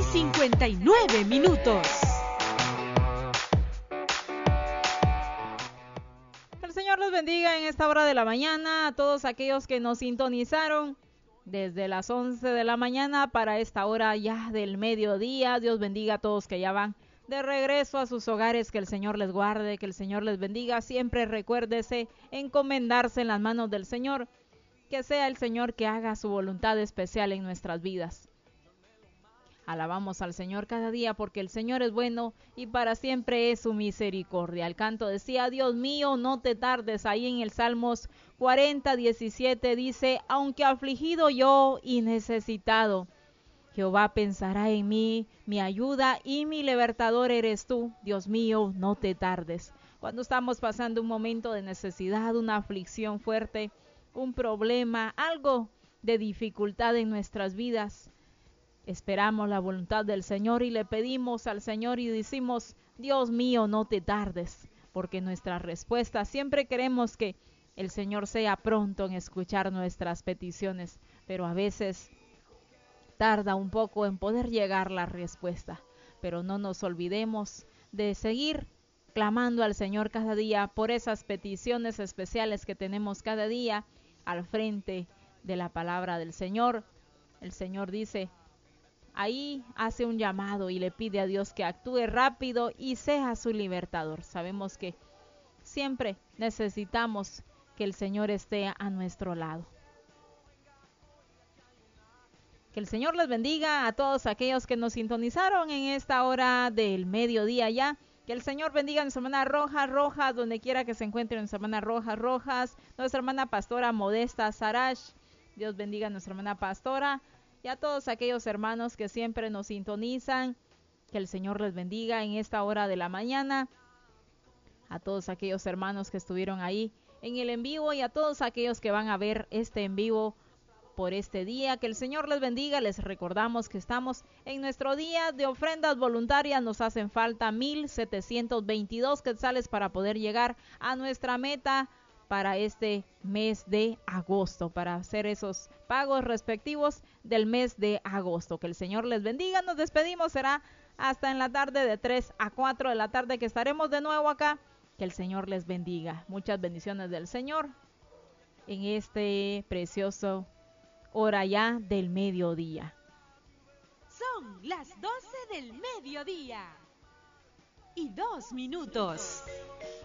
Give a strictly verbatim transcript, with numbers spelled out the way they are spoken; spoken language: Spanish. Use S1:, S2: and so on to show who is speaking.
S1: cincuenta y nueve minutos.
S2: Que el Señor los bendiga en esta hora de la mañana a todos aquellos que nos sintonizaron desde las once de la mañana para esta hora ya del mediodía. Dios bendiga a todos que ya van de regreso a sus hogares, que el Señor les guarde, que el Señor les bendiga. Siempre recuérdese encomendarse en las manos del Señor, que sea el Señor que haga su voluntad especial en nuestras vidas. Alabamos al Señor cada día porque el Señor es bueno y para siempre es su misericordia. El canto decía: Dios mío, no te tardes. Ahí en el Salmos cuarenta, diecisiete dice: aunque afligido yo y necesitado, Jehová pensará en mí, mi ayuda y mi libertador eres tú. Dios mío, no te tardes. Cuando estamos pasando un momento de necesidad, una aflicción fuerte, un problema, algo de dificultad en nuestras vidas, esperamos la voluntad del Señor y le pedimos al Señor y decimos: Dios mío, no te tardes, porque nuestra respuesta, siempre queremos que el Señor sea pronto en escuchar nuestras peticiones, pero a veces tarda un poco en poder llegar la respuesta. Pero no nos olvidemos de seguir clamando al Señor cada día por esas peticiones especiales que tenemos cada día al frente de la palabra del Señor. El Señor dice, ahí hace un llamado y le pide a Dios que actúe rápido y sea su libertador. Sabemos que siempre necesitamos que el Señor esté a nuestro lado. Que el Señor les bendiga a todos aquellos que nos sintonizaron en esta hora del mediodía ya. Que el Señor bendiga a nuestra hermana Rojas Rojas, donde quiera que se encuentre nuestra hermana Rojas Rojas, nuestra hermana pastora Modesta Sarash. Dios bendiga a nuestra hermana pastora y a todos aquellos hermanos que siempre nos sintonizan. Que el Señor les bendiga en esta hora de la mañana. A todos aquellos hermanos que estuvieron ahí en el en vivo y a todos aquellos que van a ver este en vivo por este día. Que el Señor les bendiga. Les recordamos que estamos en nuestro día de ofrendas voluntarias. Nos hacen falta mil setecientos veintidós quetzales para poder llegar a nuestra meta para este mes de agosto, para hacer esos pagos respectivos del mes de agosto. Que el Señor les bendiga. Nos despedimos, será hasta en la tarde de tres a cuatro de la tarde que estaremos de nuevo acá. Que el Señor les bendiga. Muchas bendiciones del Señor en este precioso hora ya del mediodía.
S1: Son las doce del mediodía y dos minutos.